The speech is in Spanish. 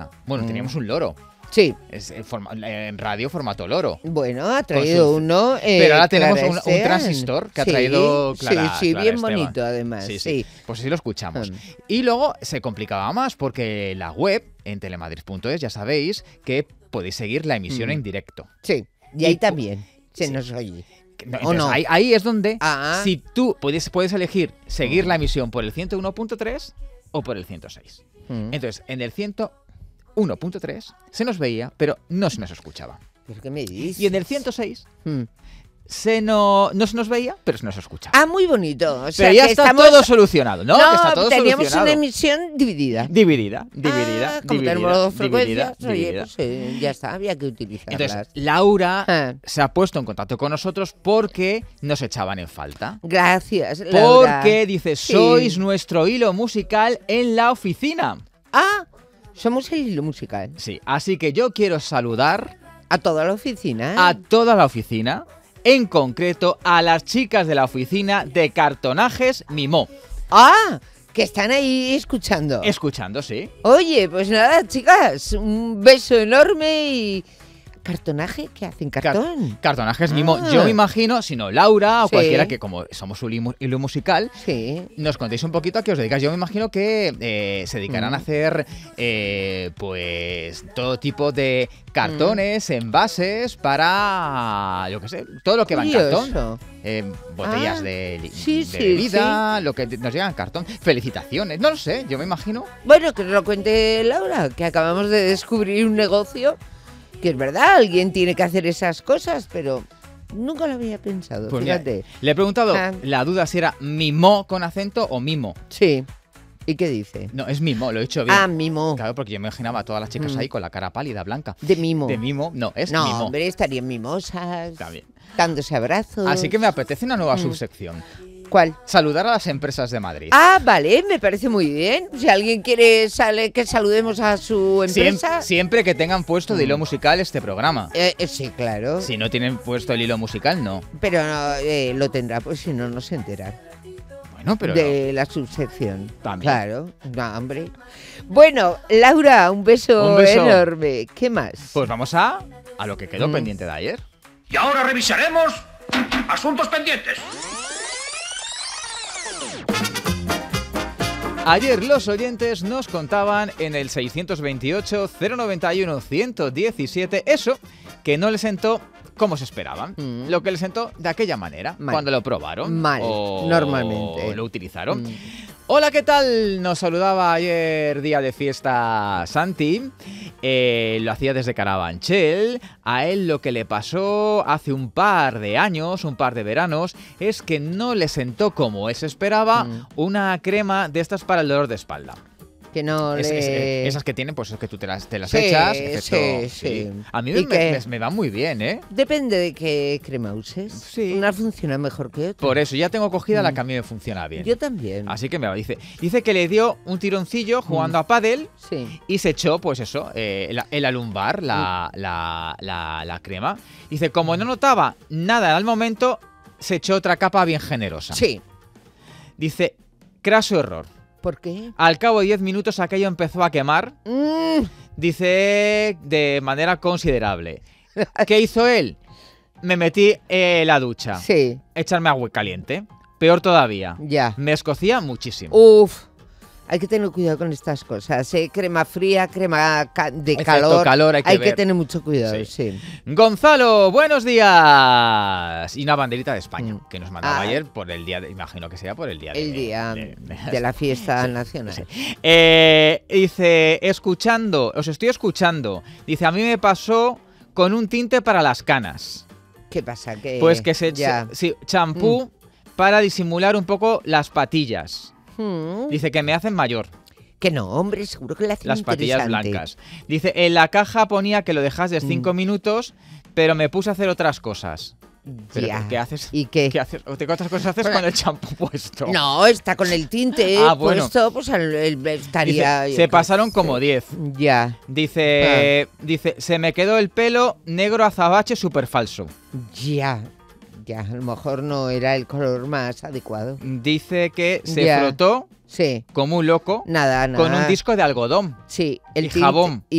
Bueno, teníamos un loro. Sí. En radio formato loro. Bueno, ha traído uno. Pero ahora tenemos Clara un transistor que ha traído Clara. Sí, Clara bien Esteban. bonito además. Sí. Pues así lo escuchamos. Y luego se complicaba más porque la web, en telemadrid.es, ya sabéis que podéis seguir la emisión en directo. Sí, y ahí también se nos oye. ¿O no? Ahí es donde, si tú puedes elegir seguir la emisión por el 101.3 o por el 106. Entonces, en el 101.3 se nos veía, pero no se nos escuchaba. ¿Pero qué me dices? Y en el 106 no se nos veía, pero se nos escuchaba. Ah, muy bonito. O sea, pero ya está todo solucionado, ¿no? No, está todo teníamos solucionado. una emisión dividida. Como tenemos dos frecuencias, dividida. Pues, ya está, había que utilizarlas. Entonces, Laura se ha puesto en contacto con nosotros porque nos echaban en falta. Gracias, Laura. Porque, dice, sois nuestro hilo musical en la oficina. Ah, somos el hilo musical. Sí, así que yo quiero saludar a toda la oficina. A toda la oficina, en concreto a las chicas de la oficina de cartonajes Mimó. ¡Ah! Que están ahí escuchando. Escuchando, sí. Oye, pues nada, chicas, un beso enorme y... ¿Cartonaje? ¿Qué hacen? ¿Cartón? Cartonajes Mimó. Yo me imagino, si no Laura o cualquiera que, como somos un hilo musical, nos contéis un poquito a qué os dedicáis. Yo me imagino que se dedicarán a hacer pues todo tipo de cartones, envases para, yo qué sé, todo lo que va en cartón. Botellas de bebida, lo que nos llega en cartón. Felicitaciones, no lo sé, yo me imagino. Bueno, que nos lo cuente Laura, que acabamos de descubrir un negocio. Que es verdad, alguien tiene que hacer esas cosas, pero nunca lo había pensado, pues fíjate. Mira, le he preguntado la duda si era Mimó con acento o Mimo. Sí. ¿Y qué dice? No, es Mimo, lo he dicho bien. Ah, Mimo. Claro, porque yo me imaginaba a todas las chicas ahí con la cara pálida, blanca. De Mimo. De Mimo, no, es Mimo. No, hombre, estarían mimosas, también dándose abrazos. Así que me apetece una nueva subsección. ¿Cuál? Saludar a las empresas de Madrid. Ah, vale, me parece muy bien. Si alguien quiere que saludemos a su empresa... Siempre que tengan puesto de hilo musical este programa. Sí, claro. Si no tienen puesto el hilo musical, no. Pero lo tendrá, pues si no, no se entera. Bueno, pero... De la subsección. También. Claro, no, hombre. Bueno, Laura, un beso enorme. ¿Qué más? Pues vamos a lo que quedó pendiente de ayer. Y ahora revisaremos asuntos pendientes. Ayer los oyentes nos contaban en el 628-091-117 eso que no les sentó como se esperaban. Lo que les sentó de aquella manera, cuando lo probaron. Mal, normalmente. O lo utilizaron. Hola, ¿qué tal? Nos saludaba ayer, día de fiesta, Santi. Lo hacía desde Carabanchel. A él lo que le pasó hace un par de años, un par de veranos, es que no le sentó como él se esperaba una crema de estas para el dolor de espalda. Que no esas que tienen, pues es que tú te las echas. Sí. A mí me va muy bien, ¿eh? Depende de qué crema uses. Sí. Una funciona mejor que otra. Por eso, ya tengo cogida la que a mí me funciona bien. Yo también. Así que me va, dice que le dio un tironcillo jugando a pádel y se echó, pues eso, el alumbar, la crema. Dice, como no notaba nada al momento, se echó otra capa bien generosa. Sí. Dice, craso error. ¿Por qué? Al cabo de 10 minutos aquello empezó a quemar. Dice, de manera considerable. ¿Qué hizo él? Me metí en la ducha. Sí. Echarme agua caliente. Peor todavía. Ya. Me escocía muchísimo. Uf. Hay que tener cuidado con estas cosas. Crema fría, crema de calor. Hay que tener mucho cuidado, sí. Gonzalo, buenos días. Y una banderita de España que nos mandaba ayer por el día, imagino que sea por el día de la fiesta nacional. Sí. Dice, os estoy escuchando. Dice, a mí me pasó con un tinte para las canas. ¿Qué pasa? Pues que champú para disimular un poco las patillas. Dice que me hacen mayor. Que no, hombre, seguro que le hacen las patillas blancas. Dice, en la caja ponía que lo dejas de 5 minutos, pero me puse a hacer otras cosas. ¿Pero qué haces? ¿Y qué? ¿Qué haces? ¿Qué otras cosas haces con el champú puesto? No, está con el tinte puesto, pues estaría... Dice, se pasaron como 10. Ya. Dice, se me quedó el pelo negro azabache súper falso. Ya, a lo mejor no era el color más adecuado. Dice que se frotó como un loco nada. con un disco de algodón y jabón.